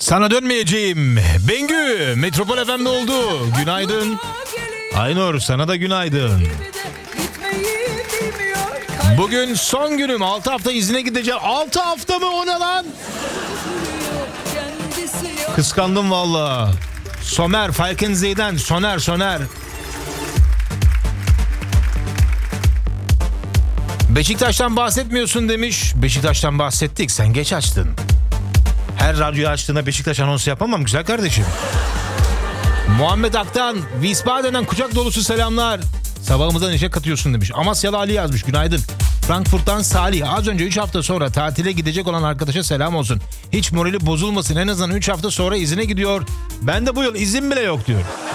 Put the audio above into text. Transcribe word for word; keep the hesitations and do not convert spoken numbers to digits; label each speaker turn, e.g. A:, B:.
A: Sana dönmeyeceğim. Bengü, Metropol F M'de oldu. Günaydın. Aynur, sana da günaydın. Bugün son günüm. altı hafta izine gideceğim. altı hafta mı, o ne lan? Kıskandım valla. Somer, Falkenzee'den. Soner, Soner. Beşiktaş'tan bahsetmiyorsun demiş. Beşiktaş'tan bahsettik. Sen geç açtın. Her radyoyu açtığında Beşiktaş anonsu yapamam güzel kardeşim. Muhammed Aktan, Wiesbaden'den kucak dolusu selamlar. Sabahımıza neşe katıyorsun demiş. Amasyalı Ali yazmış, günaydın. Frankfurt'tan Salih, az önce üç hafta sonra tatile gidecek olan arkadaşa selam olsun. Hiç morali bozulmasın, en azından üç hafta sonra izine gidiyor. Ben de bu yıl izin bile yok diyor.